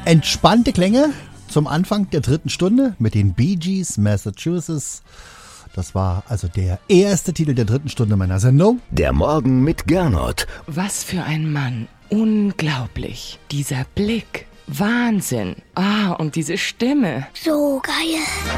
Entspannte Klänge zum Anfang der 3. Stunde mit den Bee Gees, Massachusetts. Das war also der erste Titel der 3. Stunde meiner Sendung. Der Morgen mit Gernot. Was für ein Mann. Unglaublich. Dieser Blick. Wahnsinn. Und diese Stimme. So geil.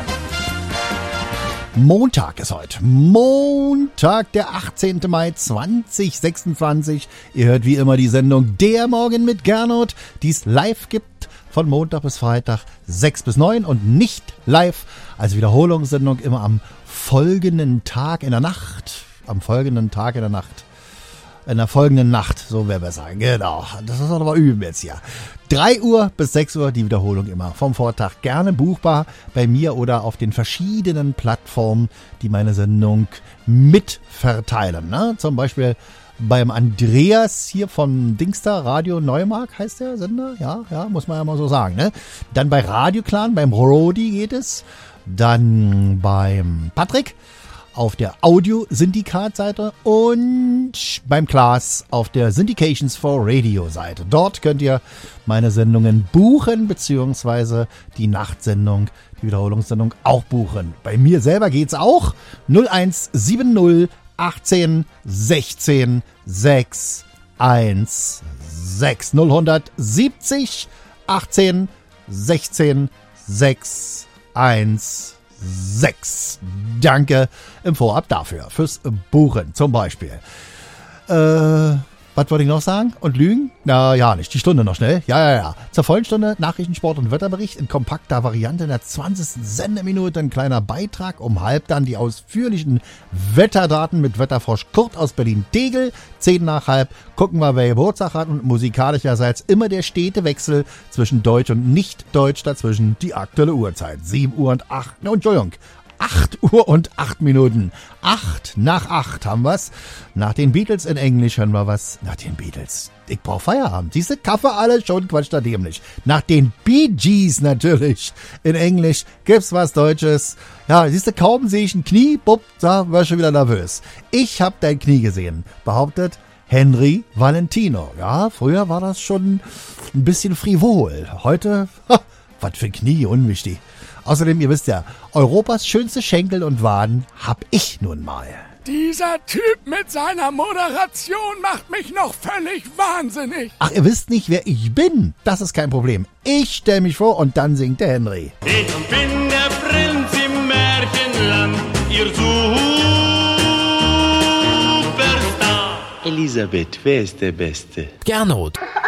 Montag ist heute. Montag, der 18. Mai 2026. Ihr hört wie immer die Sendung Der Morgen mit Gernot, die es live gibt von Montag bis Freitag 6 bis 9 und nicht live als Wiederholungssendung immer am folgenden Tag in der Nacht. Am folgenden Tag in der Nacht. In der folgenden Nacht, so wäre besser. Genau, das ist aber üben jetzt hier. 3 Uhr bis 6 Uhr die Wiederholung immer vom Vortag. Gerne buchbar bei mir oder auf den verschiedenen Plattformen, die meine Sendung mitverteilen. Ne? Zum Beispiel beim Andreas hier von Dingster, Radio Neumark heißt der Sender. Ja, muss man ja mal so sagen. Ne? Dann bei Radio Clan, beim Rodi geht es. Dann beim Patrick auf der Audio-Syndikat-Seite und beim Klaas auf der Syndications for Radio-Seite. Dort könnt ihr meine Sendungen buchen, beziehungsweise die Nachtsendung, die Wiederholungssendung auch buchen. Bei mir selber geht's auch. 0170 18 16 6 1 6 0170 18 16 6 1 6. Danke im Vorab dafür, fürs Buchen zum Beispiel. Was wollte ich noch sagen? Und lügen? Na ja, nicht. Die Stunde noch schnell. Ja. Zur vollen Stunde Nachrichten, Sport und Wetterbericht in kompakter Variante in der 20. Sendeminute. Ein kleiner Beitrag. Um halb dann die ausführlichen Wetterdaten mit Wetterfrosch Kurt aus Berlin-Tegel. 10 nach halb gucken wir, wer Geburtstag hat. Und musikalischerseits immer der stete Wechsel zwischen Deutsch und Nicht-Deutsch. Dazwischen die aktuelle Uhrzeit. 7 Uhr und 8. Entschuldigung. 8 Uhr und 8 Minuten. 8 nach 8 haben wir's. Nach den Beatles in Englisch hören wir was. Nach den Beatles. Ich brauch Feierabend. Siehste, Kaffee alle schon Quatsch da dämlich. Nach den Bee Gees natürlich. In Englisch gibt's was Deutsches. Ja, siehste, kaum sehe ich ein Knie, bupp, da war ich schon wieder nervös. Ich hab dein Knie gesehen, behauptet Henry Valentino. Ja, früher war das schon ein bisschen frivol. Heute, was für ein Knie, unwichtig. Außerdem, ihr wisst ja, Europas schönste Schenkel und Waden hab ich nun mal. Dieser Typ mit seiner Moderation macht mich noch völlig wahnsinnig. Ach, ihr wisst nicht, wer ich bin? Das ist kein Problem. Ich stell mich vor und dann singt der Henry. Ich bin der Prinz im Märchenland, ihr Superstar. Elisabeth, wer ist der Beste? Gernot.